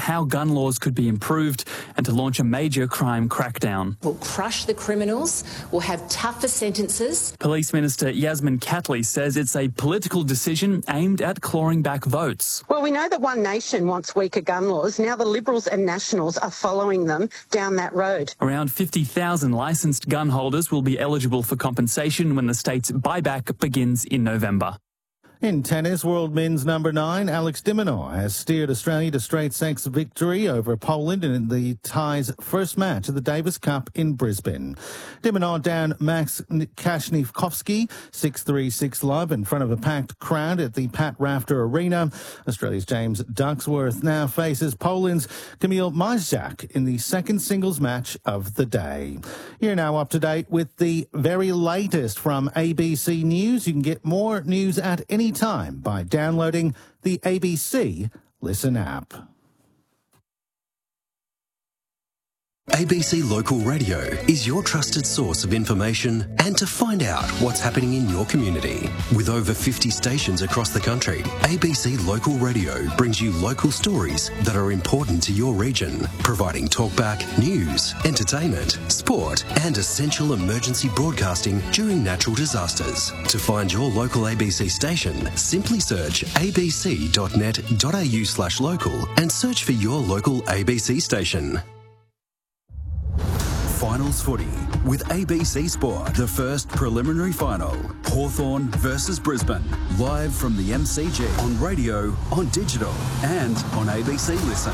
how gun laws could be improved and to launch a major crime crackdown. We'll crush the criminals, we'll have tougher sentences. Police Minister Yasmin Catley says it's a political decision aimed at clawing back votes. Well, we know that One Nation wants weaker gun laws. Now the Liberals and Nationals are following them down that road. Around 50,000 licensed gun holders will be eligible for compensation when the state's buyback begins in November. In tennis, world men's number 9, Alex de Minaur, has steered Australia to straight sets victory over Poland in the tie's first match of the Davis Cup in Brisbane. De Minaur down Max Kashnikovsky 6-3, 6-love in front of a packed crowd at the Pat Rafter Arena. Australia's James Ducksworth now faces Poland's Kamil Majczak in the second singles match of the day. You're now up to date with the very latest from ABC News. You can get more news at any time by downloading the ABC Listen app. ABC Local Radio is your trusted source of information and to find out what's happening in your community. With over 50 stations across the country, ABC Local Radio brings you local stories that are important to your region, providing talkback, news, entertainment, sport and essential emergency broadcasting during natural disasters. To find your local ABC station, simply search abc.net.au/local and search for your local ABC station. Finals footy with ABC Sport. The first preliminary final. Hawthorn versus Brisbane. Live from the MCG. On radio, on digital and on ABC Listen.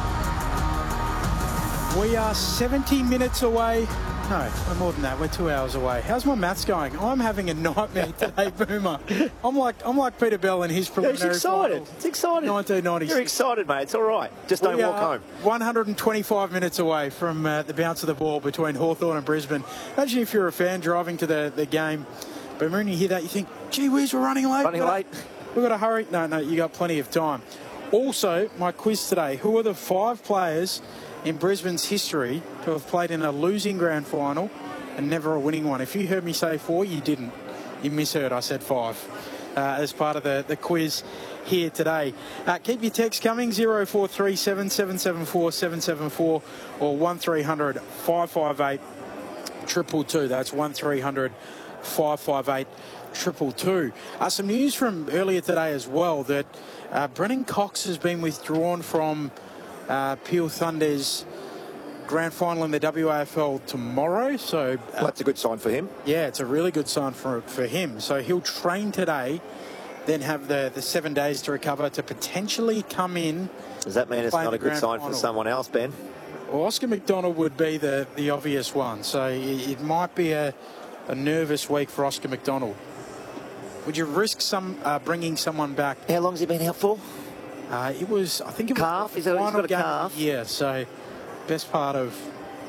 We are 70 minutes away. No, we're more than that. We're 2 hours away. How's my maths going? I'm having a nightmare today, Boomer. I'm like Peter Bell in his preliminary It's excited. final. It's excited. 1996. You're excited, mate. It's all right. Just don't walk home. 125 minutes away from the bounce of the ball between Hawthorn and Brisbane. Imagine if you're a fan driving to the game, but when you hear that, you think, gee whiz, we're running late. We've got to hurry. No, you got plenty of time. Also, my quiz today, who are the 5 players in Brisbane's history to have played in a losing grand final and never a winning one? If you heard me say 4, you didn't. You misheard. I said 5 as part of the quiz here today. Keep your texts coming, 0437 774 774 or 1300 558 222. That's 1300 558 222. Some news from earlier today as well that Brennan Cox has been withdrawn from Peel Thunder's grand final in the WAFL tomorrow. So that's a good sign for him. Yeah, it's a really good sign for him. So he'll train today, then have the 7 days to recover to potentially come in. Does that mean it's not a good sign for someone else, Ben? Well, Oscar McDonald would be the obvious one. So it might be a nervous week for Oscar McDonald. Would you risk bringing someone back? How long's he been out for? I think it was calf. The final game of the year, so best part of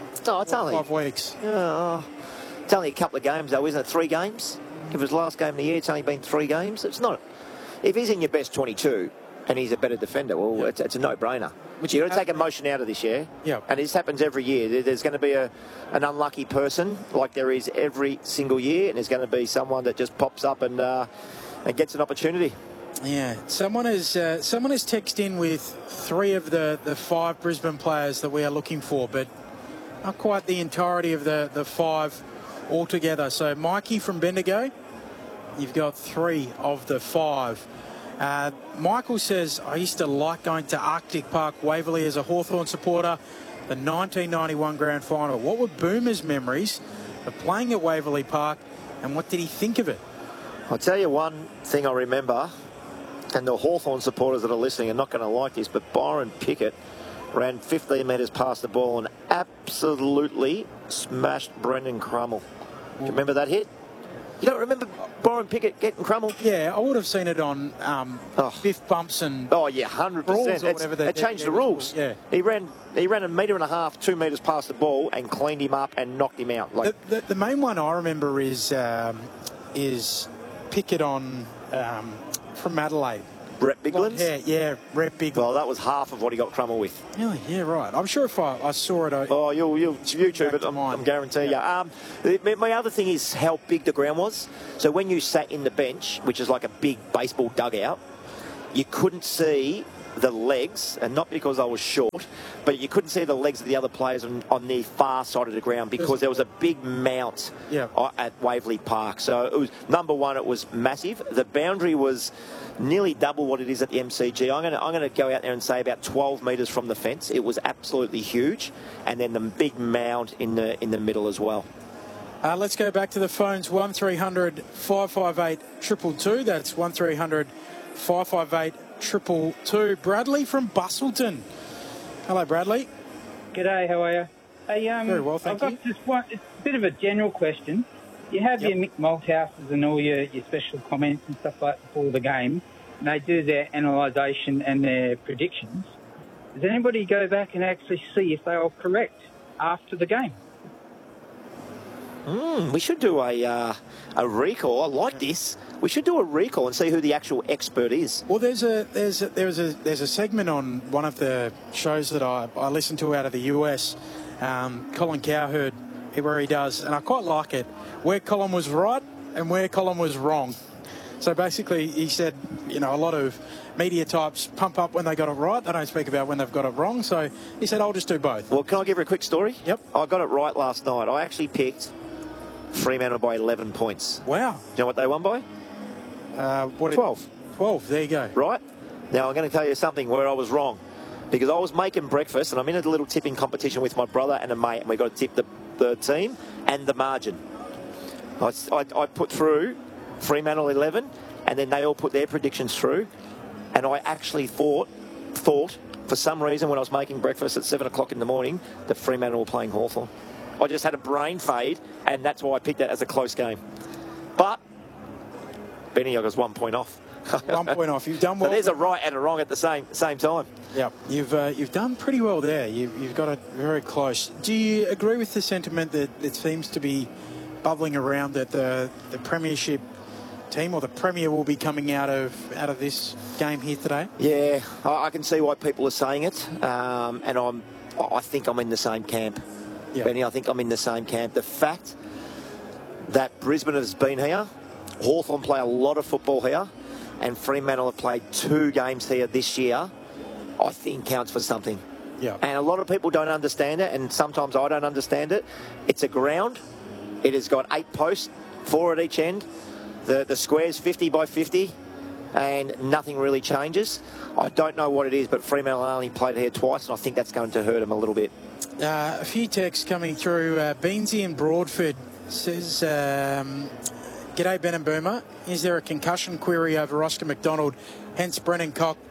5 weeks. It's only a couple of games though, isn't it? 3 games. If it was last game of the year, it's only been 3 games. It's not. If he's in your best 22 and he's a better defender, well, it's a no-brainer. You've got to take emotion out of this, and this happens every year. There's going to be an unlucky person, like there is every single year, and there's going to be someone that just pops up and gets an opportunity. Yeah, someone has texted in with 3 of the 5 Brisbane players that we are looking for, but not quite the entirety of the 5 altogether. So Mikey from Bendigo, you've got 3 of the 5. Michael says, I used to like going to Arctic Park, Waverley as a Hawthorn supporter, the 1991 grand final. What were Boomer's memories of playing at Waverley Park, and what did he think of it? I'll tell you one thing I remember, and the Hawthorn supporters that are listening are not going to like this, but Byron Pickett ran 15 metres past the ball and absolutely smashed Brendan Crummell. Do you remember that hit? You don't remember Byron Pickett getting Crummell? Yeah, I would have seen it on fifth bumps and 100%. That changed the rules. Yeah, he ran 1.5 metres, 2 metres past the ball and cleaned him up and knocked him out. The main one I remember is Pickett on from Adelaide. Brett Biglands? Brett Biglands. Well, that was half of what he got Crummell with. Really? Yeah, right. I'm sure if I saw it... you'll YouTube it, I'm guarantee you. My other thing is how big the ground was. So when you sat in the bench, which is like a big baseball dugout, you couldn't see the legs, and not because I was short, but you couldn't see the legs of the other players on the far side of the ground because there was a big mount at Waverley Park. So it was, number one, it was massive. The boundary was nearly double what it is at the MCG. I'm going to go out there and say about 12 metres from the fence. It was absolutely huge, and then the big mound in the middle as well. Let's go back to the phones. 1300 558 222. That's 1300 558 222. Bradley from Bustleton. Hello, Bradley. G'day, how are you? Hey, very well, thank you. I've got just one, it's a bit of a general question. You have your Mick Malthouses and all your special comments and stuff like that before the game, and they do their analysation and their predictions. Does anybody go back and actually see if they are correct after the game? We should do a recall. I like this. We should do a recall and see who the actual expert is. Well, there's a segment on one of the shows that I listen to out of the US, Colin Cowherd, where he does, and I quite like it, where Colin was right and where Colin was wrong. So basically, he said, a lot of media types pump up when they got it right. They don't speak about when they've got it wrong. So he said, I'll just do both. Well, can I give you a quick story? Yep. I got it right last night. I actually picked Fremantle by 11 points. Wow. Do you know what they won by? 12. 12, there you go. Right. Now, I'm going to tell you something where I was wrong. Because I was making breakfast, and I'm in a little tipping competition with my brother and a mate, and we've got to tip the team and the margin. I put through Fremantle 11, and then they all put their predictions through, and I actually thought for some reason when I was making breakfast at 7 o'clock in the morning that Fremantle were playing Hawthorn. I just had a brain fade, and that's why I picked that as a close game. But Benny, I was 1 point off. 1 point off. You've done well. So there's a right and a wrong at the same time. Yeah, you've done pretty well there. You've got it very close. Do you agree with the sentiment that it seems to be bubbling around that the Premiership team or the Premier will be coming out of this game here today? Yeah, I can see why people are saying it, and I think I'm in the same camp. Yeah. Benny, I think I'm in the same camp. The fact that Brisbane has been here, Hawthorn play a lot of football here, and Fremantle have played 2 games here this year, I think counts for something. Yeah. And a lot of people don't understand it, and sometimes I don't understand it. It's a ground. It has got 8 posts, 4 at each end. The square's 50 by 50, and nothing really changes. I don't know what it is, but Fremantle only played here twice, and I think that's going to hurt them a little bit. A few texts coming through. Beansy in Broadford says, G'day, Ben and Boomer. Is there a concussion query over Oscar McDonald? Hence Brennan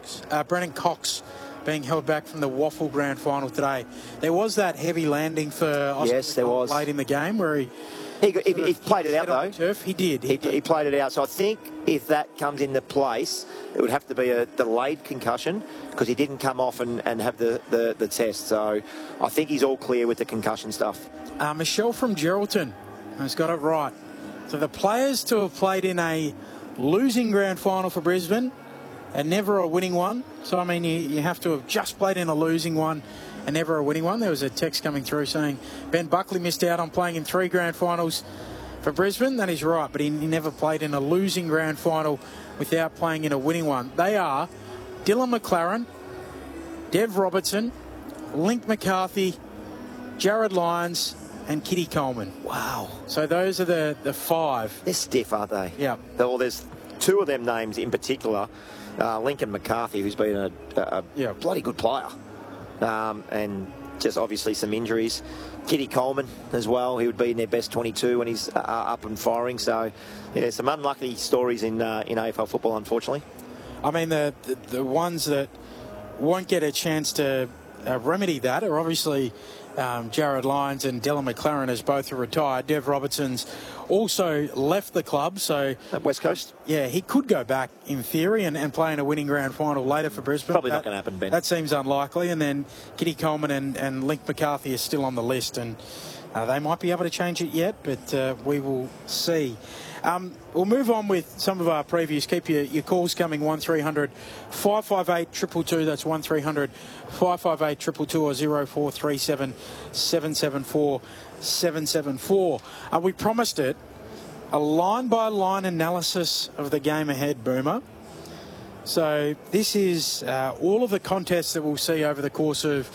Cox being held back from the Waffle Grand Final today. There was that heavy landing for Oscar McDonald late in the game where he played it out, though. Turf. He did. He played it out. So I think if that comes into place, it would have to be a delayed concussion because he didn't come off and have the test. So I think he's all clear with the concussion stuff. Michelle from Geraldton has got it right. So the players to have played in a losing grand final for Brisbane and never a winning one. So, I mean, you have to have just played in a losing one and never a winning one. There was a text coming through saying Ben Buckley missed out on playing in 3 grand finals for Brisbane. That is right, but he never played in a losing grand final without playing in a winning one. They are Dylan McLaren, Dev Robertson, Link McCarthy, Jared Lyons, and Kitty Coleman. Wow. So those are the 5. They're stiff, aren't they? Yeah. Well, there's 2 of them names in particular. Lincoln McCarthy, who's been a bloody good player. And just obviously some injuries. Kitty Coleman as well. He would be in their best 22 when he's up and firing. So, yeah, some unlucky stories in AFL football, unfortunately. I mean, the ones that won't get a chance to remedy that are obviously Jared Lyons and Dylan McLaren, as both are retired. Dev Robertson's also left the club, so at West Coast. Yeah, he could go back in theory and play in a winning grand final later for Brisbane. Probably not going to happen, Ben. That seems unlikely. And then Kitty Coleman and Link McCarthy are still on the list, and they might be able to change it yet, but we will see. We'll move on with some of our previews. Keep your calls coming, 1300 558 222. That's 1300 558 222 or 0437 774 774. We promised it, a line-by-line analysis of the game ahead, Boomer. So this is all of the contests that we'll see over the course of